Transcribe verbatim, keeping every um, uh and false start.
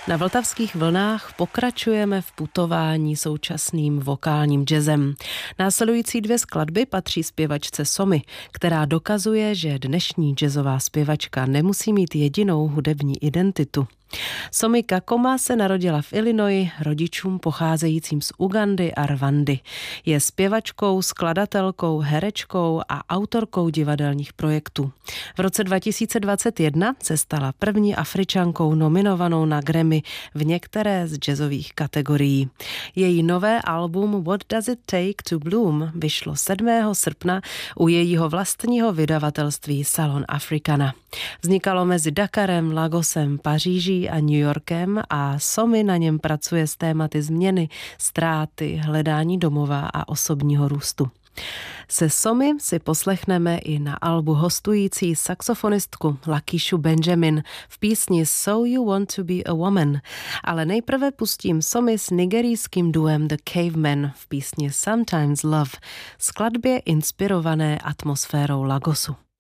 Na vltavských vlnách pokračujeme v putování současným vokálním jazzem. Následující dvě skladby patří zpěvačce Somi, která dokazuje, že dnešní jazzová zpěvačka nemusí mít jedinou hudební identitu. Somi Kakoma se narodila v Illinois rodičům pocházejícím z Ugandy a Rwandy. Je zpěvačkou, skladatelkou, herečkou a autorkou divadelních projektů. V roce dva tisíce dvacet jedna se stala první Afričankou nominovanou na Grammy v některé z jazzových kategorií. Její nové album What Does It Take to Bloom vyšlo sedmého srpna u jejího vlastního vydavatelství Salon Africana. Vznikalo mezi Dakarem, Lagosem, Paříží a New Yorkem a Somi na něm pracuje s tématy změny, ztráty, hledání domova a osobního růstu. Se Somi si poslechneme i na albu hostující saxofonistku Lakishu Benjamin v písni So You Want to Be a Woman, ale nejprve pustím Somi s nigerijským duem The Cavemen v písni Sometimes Love, skladbě inspirované atmosférou Lagosu.